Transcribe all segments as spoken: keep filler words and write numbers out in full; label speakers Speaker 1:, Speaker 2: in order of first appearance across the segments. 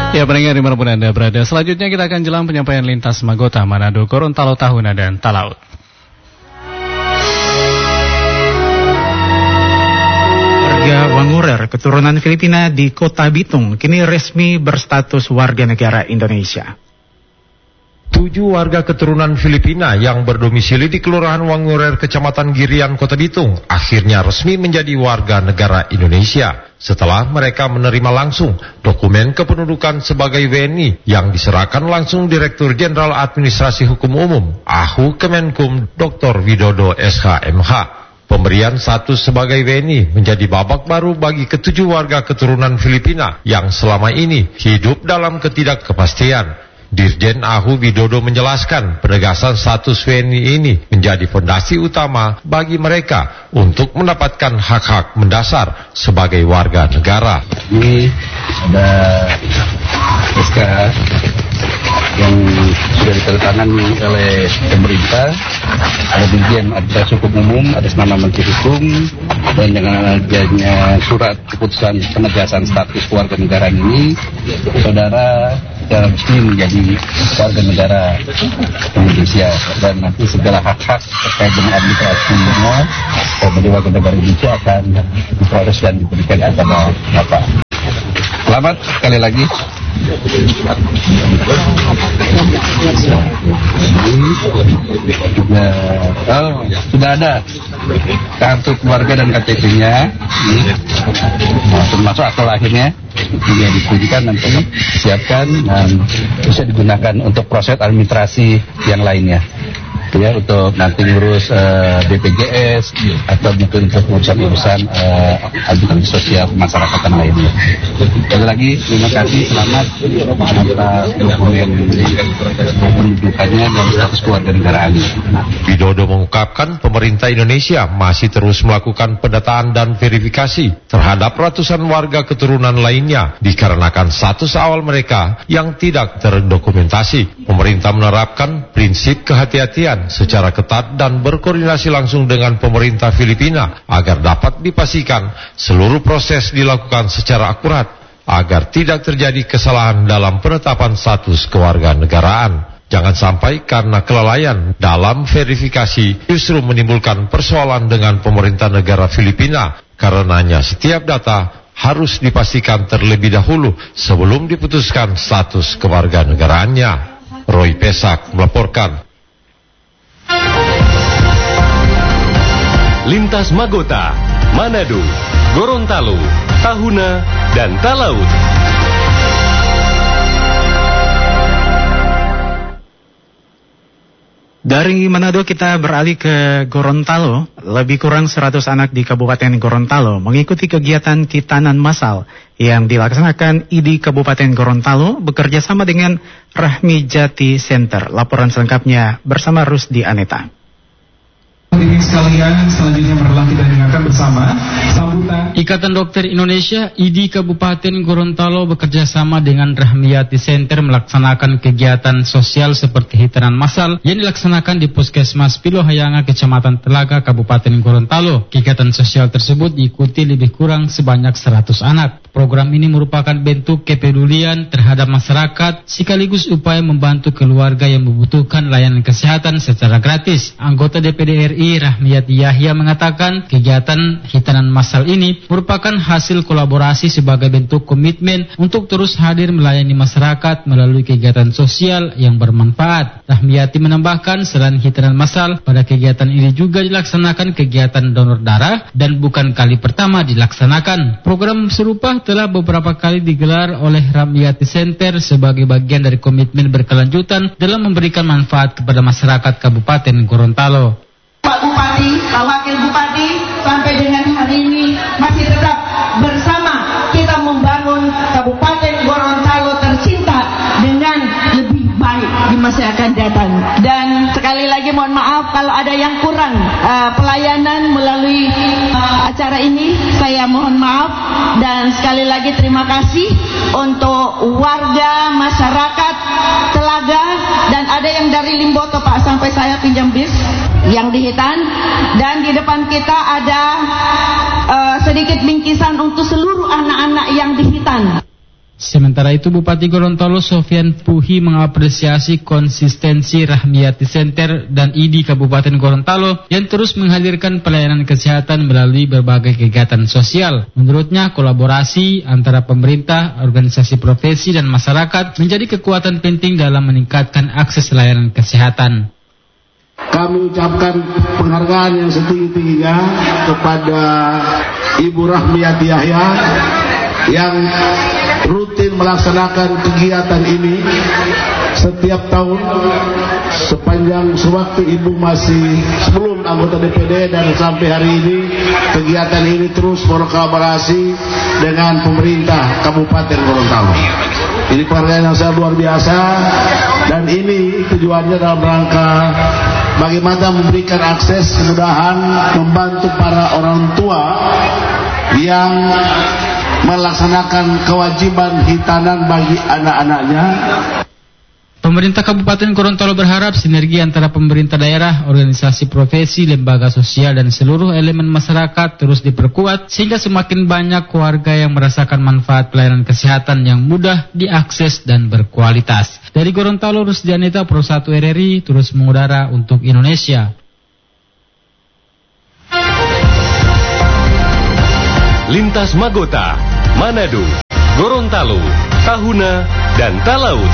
Speaker 1: Ya, pendengar dimanapun Anda berada, selanjutnya kita akan jelang penyampaian lintas Magota, Manado, Gorontalo, Tahuna, dan Talaut.
Speaker 2: Warga Wangurer keturunan Filipina di Kota Bitung kini resmi berstatus warga negara Indonesia.
Speaker 3: Tujuh warga keturunan Filipina yang berdomisili di Kelurahan Wangurer, Kecamatan Girian, Kota Bitung, akhirnya resmi menjadi warga negara Indonesia setelah mereka menerima langsung dokumen kependudukan sebagai W N I yang diserahkan langsung Direktur Jenderal Administrasi Hukum Umum A H U Kemenkum Doktor Widodo S H M H. Pemberian status sebagai W N I menjadi babak baru bagi ketujuh warga keturunan Filipina yang selama ini hidup dalam ketidakkepastian. Dirjen A H U Widodo menjelaskan penegasan status W N I ini menjadi fondasi utama bagi mereka untuk mendapatkan hak-hak mendasar sebagai warga negara.
Speaker 4: Ini ada S K yang sudah ditandatangani oleh pemerintah, ada Dirjen Administrasi Hukum Umum atas nama Menteri Hukum, dan dengan adanya surat keputusan penegasan status warga negara ini, saudara secara resmi menjadi warga negara Indonesia, dan nanti segala hak-hak terkait dengan administrasinya menjadi warga negara Indonesia akan diproses dan diberikan kepada Bapak. Selamat sekali lagi. Juga, oh, sudah ada kartu keluarga dan K T P-nya, nah, termasuk akte lahirnya, yang ditujukan nanti disiapkan dan bisa digunakan untuk proses administrasi yang lainnya. Ya, untuk nanti ngurus uh, B P J S atau mungkin untuk urusan-urusan uh, administrasi sosial masyarakat lainnya. Sekali lagi terima kasih, selamat atas dokumen pendudukannya dan status keluarga negaraan.
Speaker 3: Widodo mengungkapkan pemerintah Indonesia masih terus melakukan pendataan dan verifikasi terhadap ratusan warga keturunan lainnya dikarenakan status awal mereka yang tidak terdokumentasi. Pemerintah menerapkan prinsip kehati-hatian secara ketat dan berkoordinasi langsung dengan pemerintah Filipina agar dapat dipastikan seluruh proses dilakukan secara akurat agar tidak terjadi kesalahan dalam penetapan status kewarganegaraan. Jangan sampai karena kelalaian dalam verifikasi justru menimbulkan persoalan dengan pemerintah negara Filipina, karenanya setiap data harus dipastikan terlebih dahulu sebelum diputuskan status kewarganegaraannya. Roy Pesak melaporkan.
Speaker 5: Lintas Magota, Manado, Gorontalo, Tahuna, dan Talaut.
Speaker 2: Dari Manado kita beralih ke Gorontalo. Lebih kurang seratus anak di Kabupaten Gorontalo mengikuti kegiatan khitanan massal yang dilaksanakan I D I Kabupaten Gorontalo bekerja sama dengan Rahmi Jati Center. Laporan selengkapnya bersama Rusdi Aneta.
Speaker 6: Hadirin sekalian, selanjutnya marilah kita dengarkan bersama sambutan
Speaker 7: Ikatan Dokter Indonesia I D I Kabupaten Gorontalo bekerja sama dengan Rahmiyati Center melaksanakan kegiatan sosial seperti khitanan massal yang dilaksanakan di Puskesmas Pilohayanga, Kecamatan Telaga, Kabupaten Gorontalo. Kegiatan sosial tersebut diikuti lebih kurang sebanyak seratus anak. Program ini merupakan bentuk kepedulian terhadap masyarakat sekaligus upaya membantu keluarga yang membutuhkan layanan kesehatan secara gratis. Anggota D P D R I Rahmiyati Yahya mengatakan kegiatan khitanan massal ini merupakan hasil kolaborasi sebagai bentuk komitmen untuk terus hadir melayani masyarakat melalui kegiatan sosial yang bermanfaat. Rahmiyati menambahkan selain khitanan massal, pada kegiatan ini juga dilaksanakan kegiatan donor darah dan bukan kali pertama dilaksanakan. Program serupa telah beberapa kali digelar oleh Rahmiyati Center sebagai bagian dari komitmen berkelanjutan dalam memberikan manfaat kepada masyarakat Kabupaten Gorontalo.
Speaker 8: Pak Bupati, Pak Wakil Bupati, sampai dengan hari ini masih tetap bersama kita membangun Kabupaten Gorontalo tercinta dengan lebih baik di masa akan datang. Dan sekali lagi mohon maaf kalau ada yang kurang uh, pelayanan melalui uh, acara ini, saya mohon maaf. Dan sekali lagi terima kasih untuk warga masyarakat Telaga, dan ada yang dari Limboto Pak, sampai saya pinjam bis yang di Hitan, dan di depan kita ada uh, sedikit bingkisan untuk seluruh anak-anak yang di Hitan.
Speaker 7: Sementara itu, Bupati Gorontalo Sofyan Puhi mengapresiasi konsistensi Rahmiyati Center dan I D Kabupaten Gorontalo yang terus menghadirkan pelayanan kesehatan melalui berbagai kegiatan sosial. Menurutnya, kolaborasi antara pemerintah, organisasi profesi, dan masyarakat menjadi kekuatan penting dalam meningkatkan akses layanan kesehatan.
Speaker 9: Kami ucapkan penghargaan yang setinggi-tingginya kepada Ibu Rahmiyati Yahya yang rutin melaksanakan kegiatan ini setiap tahun sepanjang sewaktu ibu masih sebelum anggota D P D dan sampai hari ini kegiatan ini terus berkolaborasi dengan pemerintah Kabupaten Gorontalo. Ini penghargaan yang sangat luar biasa dan ini tujuannya dalam rangka bagaimana memberikan akses kemudahan membantu para orang tua yang melaksanakan kewajiban hitanan bagi anak-anaknya.
Speaker 7: Pemerintah Kabupaten Gorontalo berharap sinergi antara pemerintah daerah, organisasi profesi, lembaga sosial, dan seluruh elemen masyarakat terus diperkuat sehingga semakin banyak warga yang merasakan manfaat pelayanan kesehatan yang mudah diakses dan berkualitas. Dari Gorontalo, Rusdianita, Pro satu R R I, terus mengudara untuk Indonesia.
Speaker 5: Lintas Magota, Manado, Gorontalo, Tahuna, dan Talaut.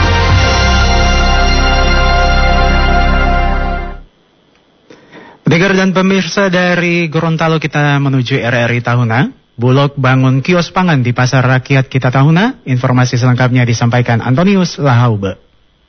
Speaker 2: Pendengar dan pemirsa dari Gorontalo, kita menuju R R I Tahuna. Bulog bangun kios pangan di Pasar Rakyat Kita Tahuna. Informasi selengkapnya disampaikan Antonius Lahaube.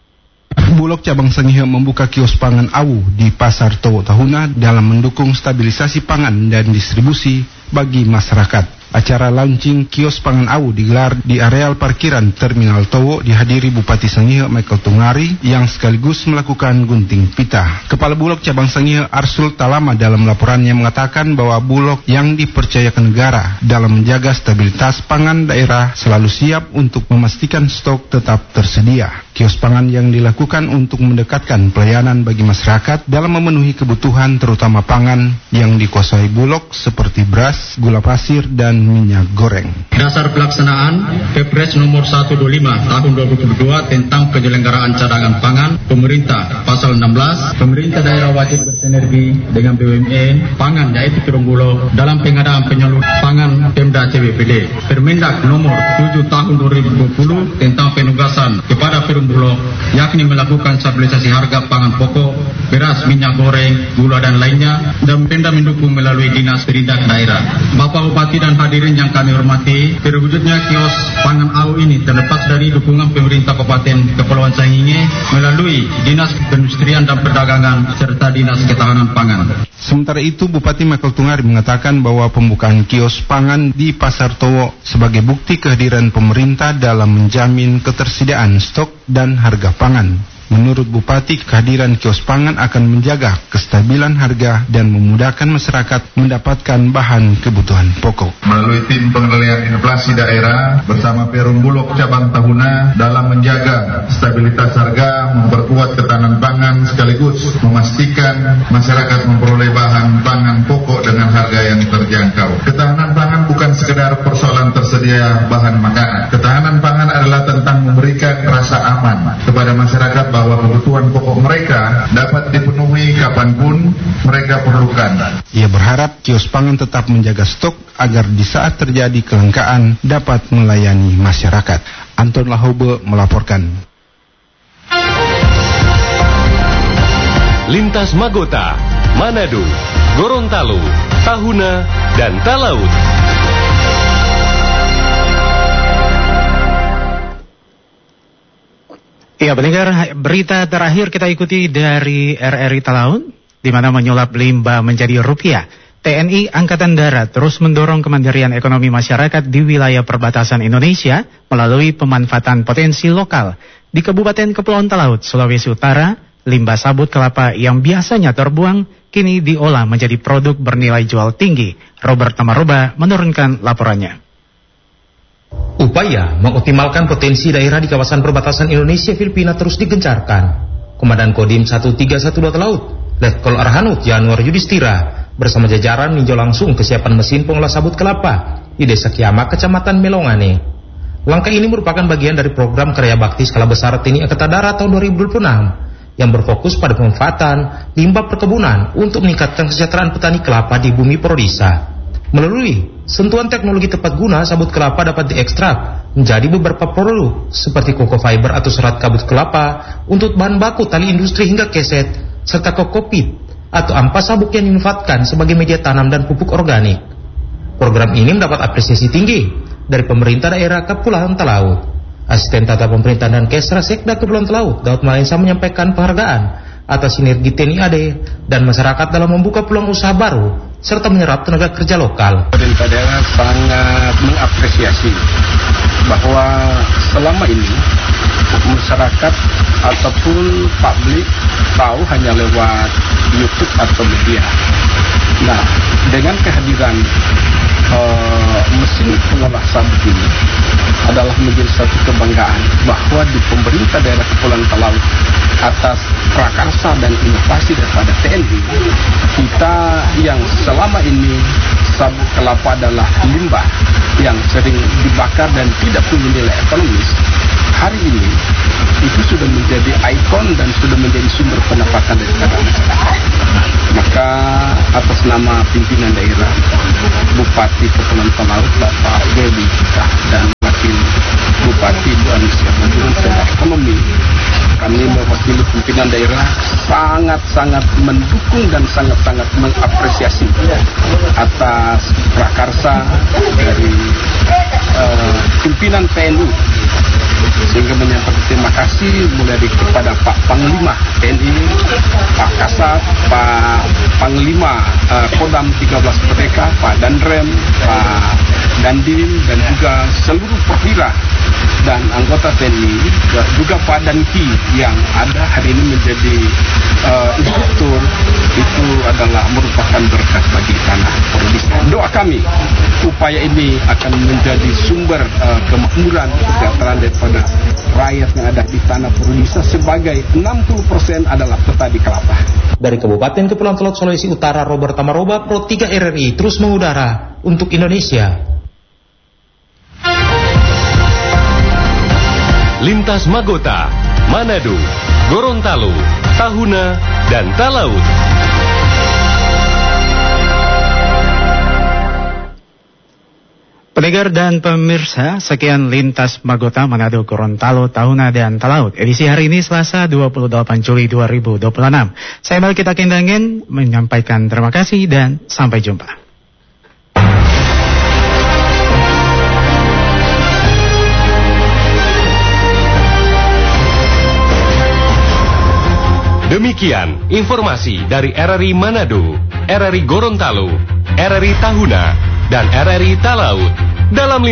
Speaker 10: Bulog Cabang Sangihe membuka kios pangan Awu di Pasar Towo Tahuna dalam mendukung stabilisasi pangan dan distribusi bagi masyarakat. Acara launching kios pangan Awu digelar di areal parkiran Terminal Towo, dihadiri Bupati Sangihe Michael Tungari yang sekaligus melakukan gunting pita. Kepala Bulog Cabang Sangihe Arsul Talama dalam laporannya mengatakan bahwa Bulog yang dipercayakan negara dalam menjaga stabilitas pangan daerah selalu siap untuk memastikan stok tetap tersedia. Kios pangan yang dilakukan untuk mendekatkan pelayanan bagi masyarakat dalam memenuhi kebutuhan terutama pangan yang dikuasai Bulog seperti beras, gula pasir, dan minyak goreng.
Speaker 11: Dasar pelaksanaan Kepres nomor seratus dua puluh lima tahun dua ribu dua puluh dua tentang penyelenggaraan cadangan pangan pemerintah pasal enam belas, pemerintah daerah wajib bersinergi dengan B U M N pangan yaitu Perum Bulog dalam pengadaan penyalur pangan Pemda C B P D. Permendak nomor tujuh tahun dua ribu dua puluh tentang penugasan kepada Perum Bulog yakni melakukan stabilisasi harga pangan pokok, beras, minyak goreng, gula dan lainnya, dan Pemda mendukung melalui Dinas Perindak Daerah. Bapak Bupati dan hadirin yang kami hormati, terwujudnya kios pangan Awu ini terlepas dari dukungan pemerintah Kabupaten Kepulauan Sangihe melalui Dinas Perindustrian dan Perdagangan serta Dinas Ketahanan Pangan.
Speaker 10: Sementara itu, Bupati Michael Tungari mengatakan bahwa pembukaan kios pangan di Pasar Towo sebagai bukti kehadiran pemerintah dalam menjamin ketersediaan stok dan harga pangan. Menurut Bupati, kehadiran kios pangan akan menjaga kestabilan harga dan memudahkan masyarakat mendapatkan bahan kebutuhan pokok.
Speaker 12: Melalui tim pengendalian inflasi daerah bersama Perum Bulog Cabang Tahuna dalam menjaga stabilitas harga, memperkuat ketahanan pangan sekaligus memastikan masyarakat memperoleh bahan pangan pokok dengan harga yang terjangkau. Ketahanan pangan bukan sekedar persoalan tersedia bahan makanan. Ketahanan pangan adalah tentang memberikan rasa aman kepada masyarakat bahwa kebutuhan pokok mereka dapat dipenuhi kapanpun mereka perlukan.
Speaker 10: Ia berharap kios pangan tetap menjaga stok agar di saat terjadi kelangkaan dapat melayani masyarakat. Anton Lahobe melaporkan.
Speaker 5: Lintas Magota, Manado, Gorontalo, Tahuna, dan Talaut.
Speaker 2: Ya, pendengar, berita terakhir kita ikuti dari R R I Talaut, di mana menyulap limbah menjadi rupiah. T N I Angkatan Darat terus mendorong kemandirian ekonomi masyarakat di wilayah perbatasan Indonesia melalui pemanfaatan potensi lokal. Di Kabupaten Kepulauan Talaut, Sulawesi Utara, limbah sabut kelapa yang biasanya terbuang kini diolah menjadi produk bernilai jual tinggi. Robert Tamaroba menurunkan laporannya.
Speaker 13: Upaya mengoptimalkan potensi daerah di kawasan perbatasan Indonesia-Filipina terus digencarkan. Komandan Kodim satu tiga satu dua Talaut, Letkol Arhanut Januar Yudhistira, bersama jajaran meninjau langsung kesiapan mesin pengolah sabut kelapa di Desa Kiama, Kecamatan Melongane. Langkah ini merupakan bagian dari program Karya Bakti Skala Besar T N I Angkatan Darat tahun dua ribu dua puluh enam yang berfokus pada pemanfaatan limbah perkebunan untuk meningkatkan kesejahteraan petani kelapa di bumi Prodisa. Melalui sentuhan teknologi tepat guna, sabut kelapa dapat diekstrak menjadi beberapa produk seperti koko fiber atau serat kabut kelapa untuk bahan baku tali industri hingga keset, serta kokopit atau ampas sabuk yang dimanfaatkan sebagai media tanam dan pupuk organik. Program ini mendapat apresiasi tinggi dari pemerintah daerah Kepulauan Talaut. Asisten Tata Pemerintahan dan Kesra Sekda Kepulauan Talaut, Daud Malensa, menyampaikan penghargaan atas sinergi T N I A D dan masyarakat dalam membuka peluang usaha baru serta menyerap tenaga kerja lokal.
Speaker 14: Pemerintah daerah sangat mengapresiasi bahwa selama ini masyarakat ataupun publik tahu hanya lewat YouTube atau media. Nah, dengan kehadiran uh, mesin pengolah sabut ini adalah menjadi satu kebanggaan bahwa di pemerintah daerah Kepulauan Talaut atas prakarsa dan inovasi daripada T N I, kita yang selama ini sabut kelapa adalah limbah yang sering dibakar dan tidak punya nilai ekonomis, hari ini itu sudah menjadi ikon dan sudah menjadi sumber pendapatan daripada masyarakat. Maka atas nama pimpinan daerah, Bupati Kepulauan Talaut Bapak Gedi Cita dan Wakil Bupati Bu Anisya Majuan secara ekonomi, kami mewakili pimpinan daerah sangat-sangat mendukung dan sangat-sangat mengapresiasi atas prakarsa dari uh, pimpinan T N I, sehingga menyampaikan terima kasih mulai dari kepada Pak Panglima T N I, Pak Kasat, Pak Panglima uh, Kodam tiga belas Merdeka, Pak Dandrem, Pak Dandim, dan juga seluruh perwira dan anggota T N I, juga Pak Danki yang ada hari ini menjadi uh, instruktur. Itu adalah merupakan berkat bagi tanah Prodisa. Doa kami, upaya ini akan menjadi sumber uh, kemakmuran, kesejahteraan daripada rakyat yang ada di tanah Prodisa, sebagai enam puluh persen adalah petani kelapa.
Speaker 13: Dari Kabupaten Kepulauan Talaut Sulawesi Utara, Robert Tamaroba, Pro tiga R R I terus mengudara untuk Indonesia.
Speaker 5: Lintas Magota, Manado, Gorontalo, Tahuna, dan Talaut.
Speaker 2: Pendengar dan pemirsa, sekian Lintas Magota, Manado, Gorontalo, Tahuna, dan Talaut. Edisi hari ini Selasa dua puluh delapan Juli dua ribu dua puluh enam. Saya Melkita Kendangin menyampaikan terima kasih dan sampai jumpa.
Speaker 5: Demikian informasi dari R R I Manado, R R I Gorontalo, R R I Tahuna, dan R R I Talaut dalam